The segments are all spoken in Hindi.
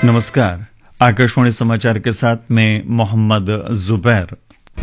नमस्कार। आकाशवाणी समाचार के साथ मैं मोहम्मद जुबैर।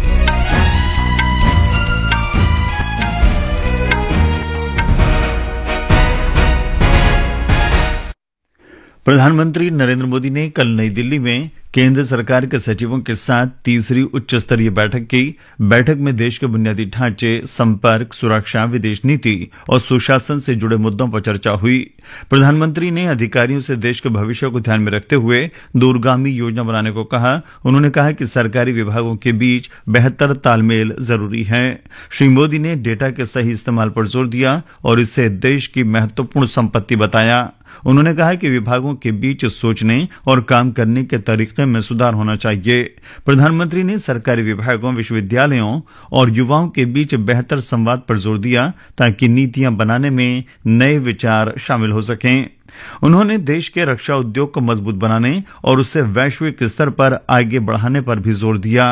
प्रधानमंत्री नरेंद्र मोदी ने कल नई दिल्ली में केंद्र सरकार के सचिवों के साथ तीसरी उच्च स्तरीय बैठक की। बैठक में देश के बुनियादी ढांचे, संपर्क, सुरक्षा, विदेश नीति और सुशासन से जुड़े मुद्दों पर चर्चा हुई। प्रधानमंत्री ने अधिकारियों से देश के भविष्य को ध्यान में रखते हुए दूरगामी योजना बनाने को कहा। उन्होंने कहा कि सरकारी विभागों के बीच बेहतर तालमेल जरूरी है। श्री मोदी ने डेटा के सही इस्तेमाल पर जोर दिया और इसे देश की महत्वपूर्ण संपत्ति बताया। उन्होंने कहा कि विभागों के बीच सोचने और काम करने के तरीके में सुधार होना चाहिए। प्रधानमंत्री ने सरकारी विभागों, विश्वविद्यालयों और युवाओं के बीच बेहतर संवाद पर जोर दिया ताकि नीतियां बनाने में नए विचार शामिल हो सकें। उन्होंने देश के रक्षा उद्योग को मजबूत बनाने और उसे वैश्विक स्तर पर आगे बढ़ाने पर भी जोर दिया।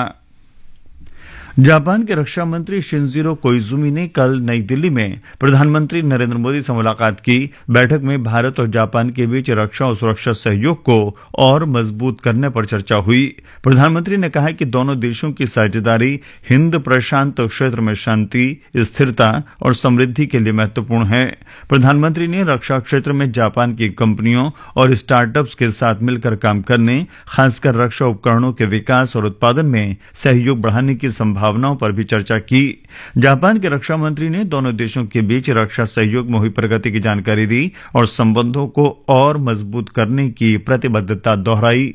जापान के रक्षा मंत्री शिंजिरो कोइजुमी ने कल नई दिल्ली में प्रधानमंत्री नरेंद्र मोदी से मुलाकात की। बैठक में भारत और जापान के बीच रक्षा और सुरक्षा सहयोग को और मजबूत करने पर चर्चा हुई। प्रधानमंत्री ने कहा कि दोनों देशों की साझेदारी हिंद प्रशांत क्षेत्र में शांति, स्थिरता और समृद्धि के लिए महत्वपूर्ण है। प्रधानमंत्री ने रक्षा क्षेत्र में जापान की कंपनियों और स्टार्टअप्स के साथ मिलकर काम करने, खासकर रक्षा उपकरणों के विकास और उत्पादन में सहयोग बढ़ाने की भावनाओं पर भी चर्चा की। जापान के रक्षा मंत्री ने दोनों देशों के बीच रक्षा सहयोग में हुई प्रगति की जानकारी दी और संबंधों को और मजबूत करने की प्रतिबद्धता दोहराई।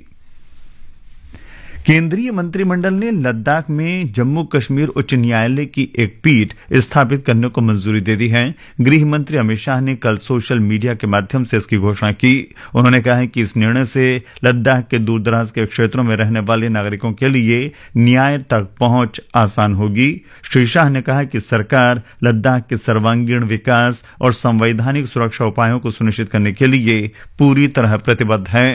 केंद्रीय मंत्रिमंडल ने लद्दाख में जम्मू कश्मीर उच्च न्यायालय की एक पीठ स्थापित करने को मंजूरी दे दी है। गृह मंत्री अमित शाह ने कल सोशल मीडिया के माध्यम से इसकी घोषणा की। उन्होंने कहा कि इस निर्णय से लद्दाख के दूरदराज के क्षेत्रों में रहने वाले नागरिकों के लिए न्याय तक पहुंच आसान होगी। श्री शाह ने कहा कि सरकार लद्दाख के सर्वांगीण विकास और संवैधानिक सुरक्षा उपायों को सुनिश्चित करने के लिए पूरी तरह प्रतिबद्ध है।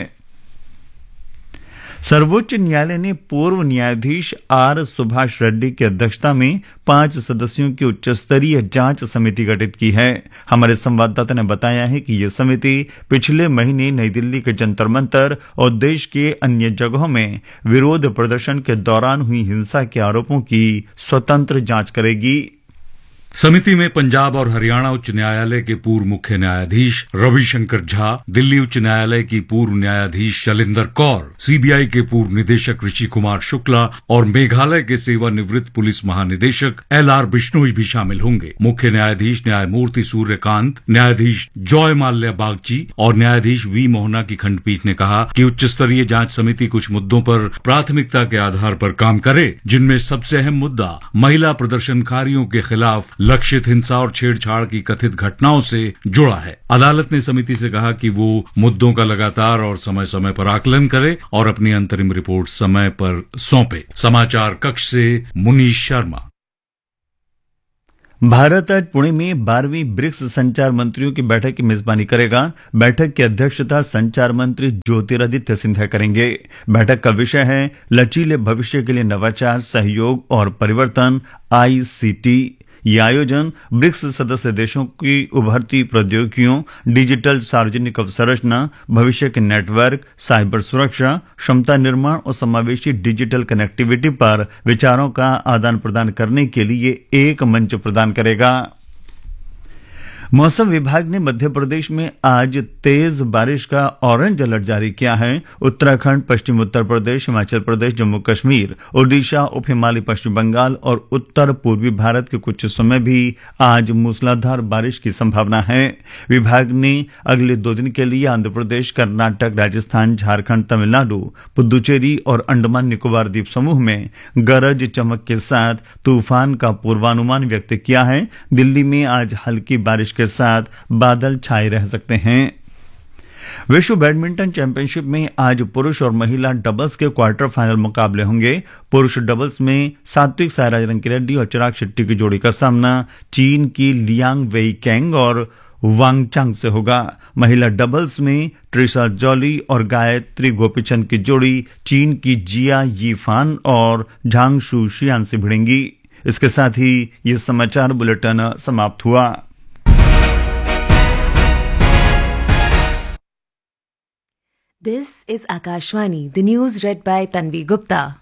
सर्वोच्च न्यायालय ने पूर्व न्यायाधीश आर सुभाष रेड्डी की अध्यक्षता में 5 सदस्यों की उच्च स्तरीय जांच समिति गठित की है। हमारे संवाददाता ने बताया है कि यह समिति पिछले महीने नई दिल्ली के जंतर मंतर और देश के अन्य जगहों में विरोध प्रदर्शन के दौरान हुई हिंसा के आरोपों की स्वतंत्र जांच करेगी। समिति में पंजाब और हरियाणा उच्च न्यायालय के पूर्व मुख्य न्यायाधीश रविशंकर झा, दिल्ली उच्च न्यायालय की पूर्व न्यायाधीश शैलेंद्र कौर, सीबीआई के पूर्व निदेशक ऋषि कुमार शुक्ला और मेघालय के सेवानिवृत्त पुलिस महानिदेशक LR बिश्नोई भी शामिल होंगे। मुख्य न्यायाधीश न्यायमूर्ति सूर्यकांत, न्यायाधीश जॉय माल्या बागची और न्यायाधीश वी मोहना की खंडपीठ ने कहा कि उच्च स्तरीय जांच समिति कुछ मुद्दों पर प्राथमिकता के आधार पर काम करे, जिनमें सबसे अहम मुद्दा महिला प्रदर्शनकारियों के खिलाफ लक्षित हिंसा और छेड़छाड़ की कथित घटनाओं से जुड़ा है। अदालत ने समिति से कहा कि वो मुद्दों का लगातार और समय समय पर आकलन करे और अपनी अंतरिम रिपोर्ट समय पर सौंपे। समाचार कक्ष से मुनीश शर्मा। भारत आज पुणे में 12वीं ब्रिक्स संचार मंत्रियों की बैठक की मेजबानी करेगा। बैठक की अध्यक्षता संचार मंत्री ज्योतिरादित्य सिंधिया करेंगे। बैठक का विषय है लचीले भविष्य के लिए नवाचार, सहयोग और परिवर्तन, ICT। यह आयोजन ब्रिक्स सदस्य देशों की उभरती प्रौद्योगिकियों, डिजिटल सार्वजनिक अवसंरचना, भविष्य के नेटवर्क, साइबर सुरक्षा, क्षमता निर्माण और समावेशी डिजिटल कनेक्टिविटी पर विचारों का आदान प्रदान करने के लिए एक मंच प्रदान करेगा। मौसम विभाग ने मध्य प्रदेश में आज तेज बारिश का ऑरेंज अलर्ट जारी किया है। उत्तराखंड, पश्चिम उत्तर प्रदेश, हिमाचल प्रदेश, जम्मू कश्मीर, ओडिशा, उप हिमालय पश्चिम बंगाल और उत्तर पूर्वी भारत के कुछ हिस्सों में भी आज मूसलाधार बारिश की संभावना है। विभाग ने अगले 2 दिन के लिए आंध्र प्रदेश, कर्नाटक, राजस्थान, झारखंड, तमिलनाडु, पुदुचेरी और अंडमान निकोबार द्वीप समूह में गरज चमक के साथ तूफान का पूर्वानुमान व्यक्त किया है। दिल्ली में आज हल्की बारिश के साथ बादल छाए रह सकते हैं। विश्व बैडमिंटन चैंपियनशिप में आज पुरुष और महिला डबल्स के क्वार्टर फाइनल मुकाबले होंगे। पुरुष डबल्स में सात्विक साईराज रंकीरेड्डी और चिराग शेट्टी की जोड़ी का सामना चीन की लियांग वेईकेंग और वांग चांग से होगा। महिला डबल्स में ट्रिशा जॉली और गायत्री गोपीचंद की जोड़ी चीन की जिया यीफान और झांग शू शियान से भिड़ेंगी। इसके साथ ही ये समाचार बुलेटिन समाप्त हुआ। This is Akashvani, the news read by Tanvi Gupta.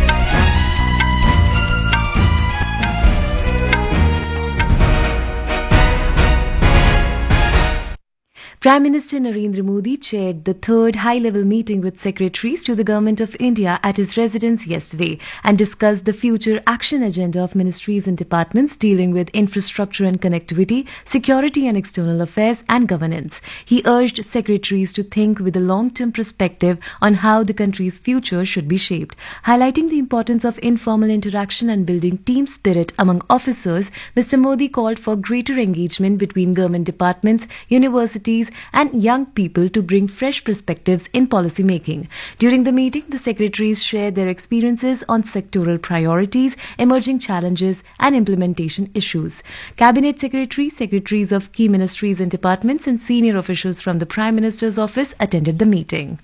Prime Minister Narendra Modi chaired the third high-level meeting with secretaries to the Government of India at his residence yesterday and discussed the future action agenda of ministries and departments dealing with infrastructure and connectivity, security and external affairs and governance. He urged secretaries to think with a long-term perspective on how the country's future should be shaped. Highlighting the importance of informal interaction and building team spirit among officers, Mr. Modi called for greater engagement between government departments, universities, and young people to bring fresh perspectives in policy making. During the meeting, the secretaries shared their experiences on sectoral priorities, emerging challenges, and implementation issues. Cabinet secretaries, secretaries of key ministries and departments, and senior officials from the Prime Minister's office attended the meeting.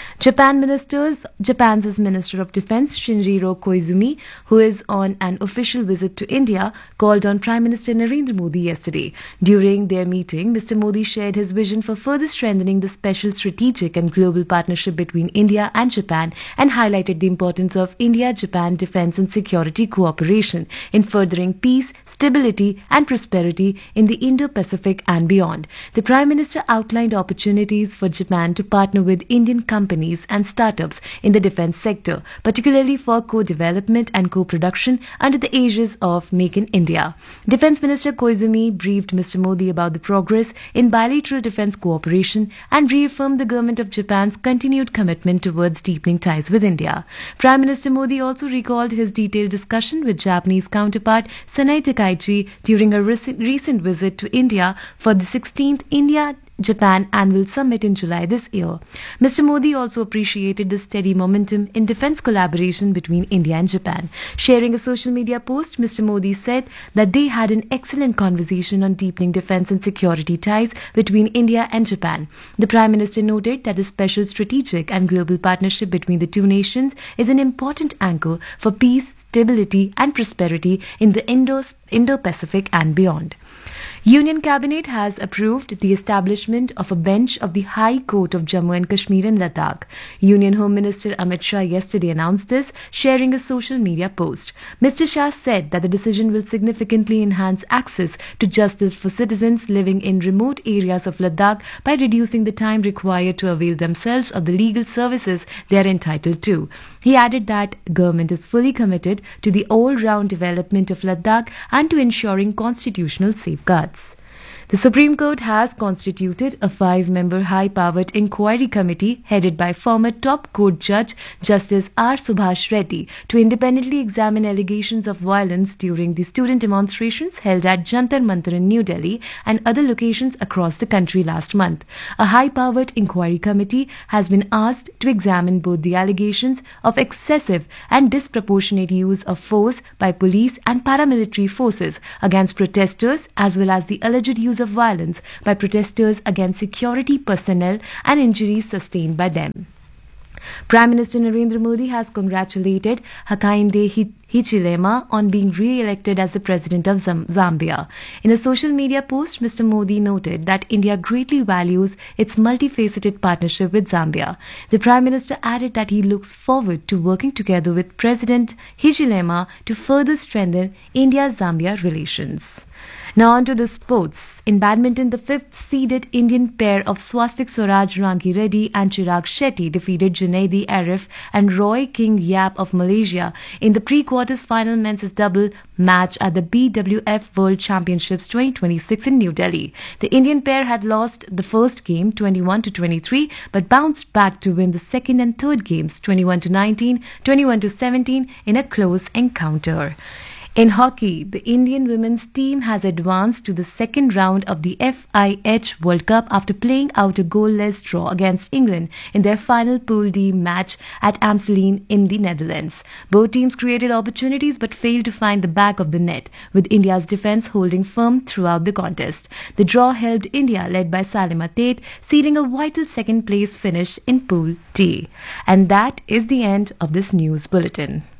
Japan's Minister of Defense Shinjiro Koizumi, who is on an official visit to India, called on Prime Minister Narendra Modi yesterday. During their meeting, Mr. Modi shared his vision for further strengthening the special strategic and global partnership between India and Japan and highlighted the importance of India-Japan defense and security cooperation in furthering peace, stability and prosperity in the Indo-Pacific and beyond. The Prime Minister outlined opportunities for Japan to partner with Indian companies and startups in the defense sector, particularly for co-development and co-production under the aegis of Make in India. Defense Minister Koizumi briefed Mr. Modi about the progress in bilateral defense cooperation and reaffirmed the government of Japan's continued commitment towards deepening ties with India. Prime Minister Modi also recalled his detailed discussion with Japanese counterpart Sanai Takaichi during a recent visit to India for the 16th India-Japan Annual Summit in July this year. Mr. Modi also appreciated the steady momentum in defense collaboration between India and Japan. Sharing a social media post, Mr. Modi said that they had an excellent conversation on deepening defense and security ties between India and Japan. The Prime Minister noted that the special strategic and global partnership between the two nations is an important anchor for peace, stability and prosperity in the Indo-Pacific and beyond. Union Cabinet has approved the establishment of a bench of the High Court of Jammu and Kashmir and Ladakh. Union Home Minister Amit Shah yesterday announced this, sharing a social media post. Mr. Shah said that the decision will significantly enhance access to justice for citizens living in remote areas of Ladakh by reducing the time required to avail themselves of the legal services they are entitled to. He added that government is fully committed to the all-round development of Ladakh and to ensuring constitutional safeguards. The Supreme Court has constituted a 5-member high-powered inquiry committee headed by former top court judge Justice R. Subhash Reddy to independently examine allegations of violence during the student demonstrations held at Jantar Mantar in New Delhi and other locations across the country last month. A high-powered inquiry committee has been asked to examine both the allegations of excessive and disproportionate use of force by police and paramilitary forces against protesters as well as the alleged use of violence by protesters against security personnel and injuries sustained by them. Prime Minister Narendra Modi has congratulated Hakainde Hichilema on being re-elected as the President of Zambia. In a social media post, Mr. Modi noted that India greatly values its multifaceted partnership with Zambia. The Prime Minister added that he looks forward to working together with President Hichilema to further strengthen India-Zambia relations. Now on to the sports. In badminton, the 5th-seeded Indian pair of Swastik Swaraj Ranki Reddy and Chirag Shetty defeated Junaidi Arif and Roy King Yap of Malaysia in the pre-quarters final men's double match at the BWF World Championships 2026 in New Delhi. The Indian pair had lost the first game 21-23 but bounced back to win the second and third games 21-19, 21-17 in a close encounter. In hockey, the Indian women's team has advanced to the second round of the FIH World Cup after playing out a goalless draw against England in their final Pool D match at Amstelveen in the Netherlands. Both teams created opportunities but failed to find the back of the net, with India's defence holding firm throughout the contest. The draw helped India, led by Salima Tate, sealing a vital second-place finish in Pool D. And that is the end of this news bulletin.